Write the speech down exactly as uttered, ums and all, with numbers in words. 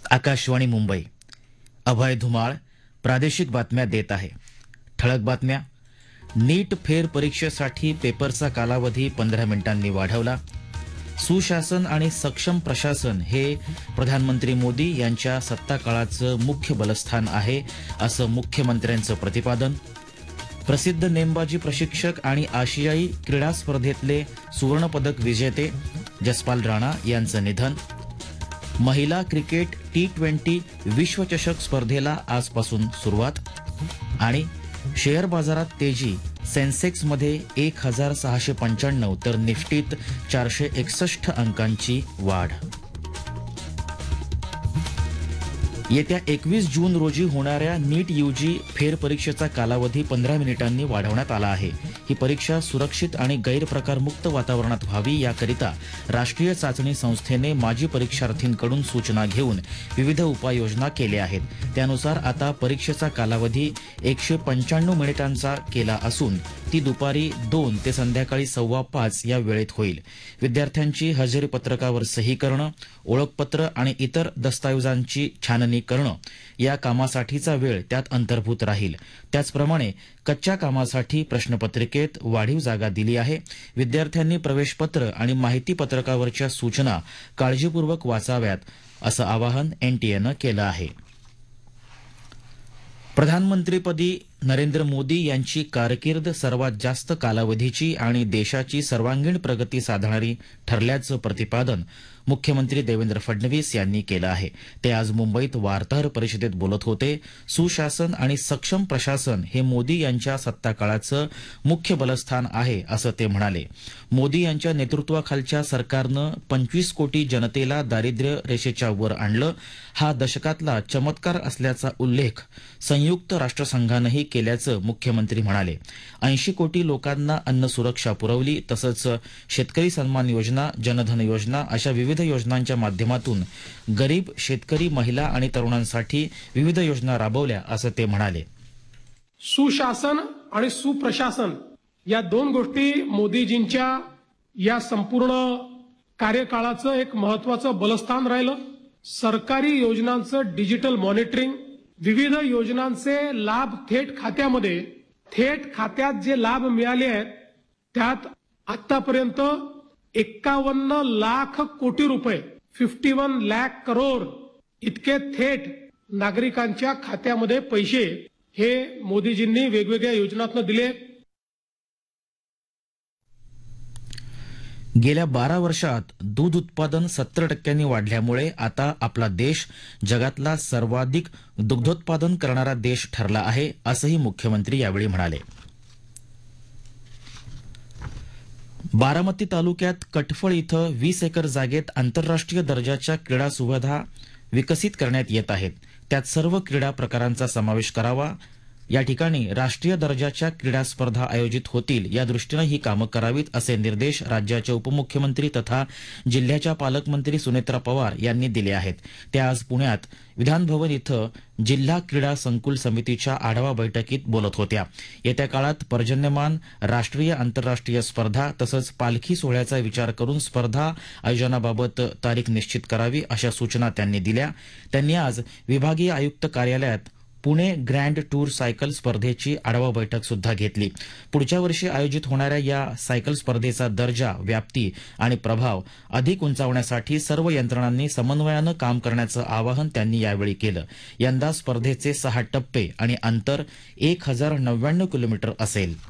आकाशवाणी मुंबई. अभय धुमाळ प्रादेशिक बातम्या देत आहे. ठळक बातम्या. नीट फेर परीक्षेसाठी पेपरचा कालावधी पंधरा मिनिटांनी वाढवला. सुशासन आणि सक्षम प्रशासन हे प्रधानमंत्री मोदी यांच्या सत्ताकाळाचं मुख्य बलस्थान आहे, असं मुख्यमंत्र्यांचं प्रतिपादन. प्रसिद्ध नेमबाजी प्रशिक्षक आणि आशियाई क्रीडा स्पर्धेतले सुवर्णपदक विजेते जसपाल राणा यांचं निधन. महिला क्रिकेट टी ट्वेंटी विश्वचषक स्पर्धेला आजपासून सुरुवात. आणि शेअर बाजारात तेजी. सेन्सेक्समध्ये एक हजार सहाशे पंच्याण्णव तर निफ्टीत चारशे एकसष्ट अंकांची वाढ. येत्या एकवीस जून रोजी होणाऱ्या नीट यूजी फेरपरीक्षेचा कालावधी पंधरा मिनिटांनी वाढवण्यात आला आहे. ही परीक्षा सुरक्षित आणि गैरप्रकारमुक्त वातावरणात व्हावी याकरिता राष्ट्रीय चाचणी संस्थेने माजी परीक्षार्थींकडून सूचना घेऊन विविध उपाययोजना केल्या आहेत. त्यानुसार आता परीक्षेचा कालावधी एकशे पंच्याण्णव मिनिटांचा केला असून ती दुपारी दोन ते संध्याकाळी सव्वा पाच या वेळेत होईल. विद्यार्थ्यांची हजेरी पत्रकावर सही करणं, ओळखपत्र आणि इतर दस्तावेजांची छाननी करणं या कामासाठीचा वेळ त्यात अंतर्भूत राहील. त्याचप्रमाणे कच्च्या कामासाठी प्रश्नपत्रिकेत वाढीव जागा दिली आहे. विद्यार्थ्यांनी प्रवेशपत्र आणि माहिती पत्रकावरच्या सूचना काळजीपूर्वक वाचाव्यात, असं आवाहन एनटीएनं केलं आहे. प्रधानमंत्रीपदी नरेंद्र मोदी यांची कारकीर्द सर्वात जास्त कालावधीची आणि देशाची सर्वांगीण प्रगती साधणारी ठरल्याचं प्रतिपादन मुख्यमंत्री देवेंद्र फडणवीस यांनी केलं आहे. ते आज मुंबईत वार्ताहर परिषदेत बोलत होते. सुशासन आणि सक्षम प्रशासन हे मोदी यांच्या सत्ताकाळाचं मुख्य बलस्थान आहे, असं ते म्हणाले. मोदी यांच्या नेतृत्वाखालच्या सरकारनं पंचवीस कोटी जनतेला दारिद्र्य रेषेच्या वर आणलं. हा दशकातला चमत्कार असल्याचा उल्लेख संयुक्त राष्ट्रसंघानंही केल्याचं मुख्यमंत्री म्हणाले. ऐंशी कोटी लोकांना अन्न सुरक्षा पुरवली. तसंच शेतकरी सन्मान योजना, जनधन योजना अशा विविध योजनांच्या माध्यमातून गरीब शेतकरी, महिला आणि तरुणांसाठी विविध योजना राबवल्या, असं ते म्हणाले. सुशासन आणि सुप्रशासन या दोन गोष्टी मोदीजींच्या या संपूर्ण कार्यकाळाचं एक महत्वाचं बलस्थान राहिलं. सरकारी योजनांचं डिजिटल मॉनिटरिंग, विविध योजनांचे लाभ थेट खात्यामध्ये, थेट खात्यात जे लाभ मिळाले आहेत त्यात आतापर्यंत एक्कावन्न लाख कोटी रुपये फिफ्टी वन लाख करोड इतके थेट नागरिकांच्या खात्यामध्ये पैसे हे मोदीजींनी वेगवेगळ्या योजनांतून दिले. गेल्या बारा वर्षात दूध उत्पादन सत्तर टक्क्यांनी वाढल्यामुळे आता आपला देश जगातला सर्वाधिक दुग्धोत्पादन करणारा देश ठरला आहे, असंही मुख्यमंत्री यावेळी म्हणाले. बारामती तालुक्यात कटफळ इथं वीस एकर जागेत आंतरराष्ट्रीय दर्जाच्या क्रीडा सुविधा विकसित करण्यात येत आहेत. त्यात सर्व क्रीडा प्रकारांचा समावेश करावा. या ठिकाणी राष्ट्रीय दर्जाच्या क्रीडा स्पर्धा आयोजित होतील, या दृष्टीनं ही कामं करावीत, असे निर्देश राज्याच्या उपमुख्यमंत्री तथा जिल्ह्याच्या पालकमंत्री सुनेत्रा पवार यांनी दिले आहेत. ते आज पुण्यात विधानभवन इथं जिल्हा क्रीडा संकुल समितीच्या आढावा बैठकीत बोलत होत्या. येत्या काळात पर्जन्यमान राष्ट्रीय आंतरराष्ट्रीय स्पर्धा तसंच पालखी सोहळ्याचा विचार करून स्पर्धा आयोजनाबाबत तारीख निश्चित करावी, अशा सूचना त्यांनी दिल्या. त्यांनी आज विभागीय आयुक्त कार्यालयात पुणे ग्रँड टूर सायकल स्पर्धेची आढावा बैठक सुद्धा घेतली. पुढच्या वर्षी आयोजित होणाऱ्या या सायकल स्पर्धेचा दर्जा, व्याप्ती आणि प्रभाव अधिक उंचावण्यासाठी सर्व यंत्रणांनी समन्वयानं काम करण्याचं आवाहन त्यांनी यावेळी केलं. यंदा स्पर्धेचे सहा टप्पे आणि अंतर एक हजार नव्याण्णव किलोमीटर असेल.